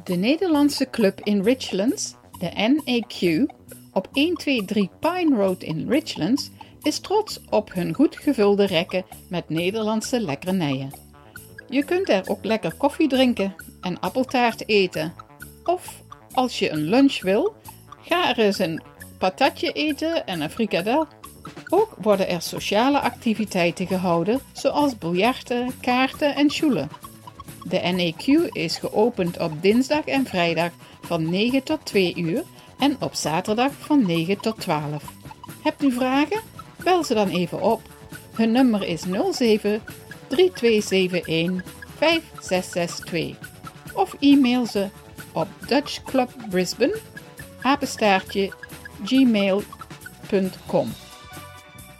De Nederlandse club in Richlands, de NAQ, op 123 Pine Road in Richlands, is trots op hun goed gevulde rekken met Nederlandse lekkernijen. Je kunt er ook lekker koffie drinken en appeltaart eten. Of, als je een lunch wil, ga er eens een patatje eten en een frikadel. Ook worden er sociale activiteiten gehouden, zoals biljarten, kaarten en sjoelen. De NAQ is geopend op dinsdag en vrijdag van 9 tot 2 uur en op zaterdag van 9 tot 12. Hebt u vragen? Bel ze dan even op. Hun nummer is 07 3271 5662 of e-mail ze op dutchclubbrisbane@gmail.com.